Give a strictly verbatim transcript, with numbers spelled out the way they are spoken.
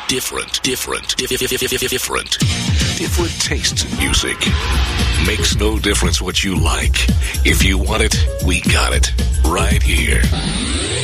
Different, different, dif- dif- dif- dif- dif- different. Different tastes in music. Makes no difference what you like. If you want it, we got it. Right here.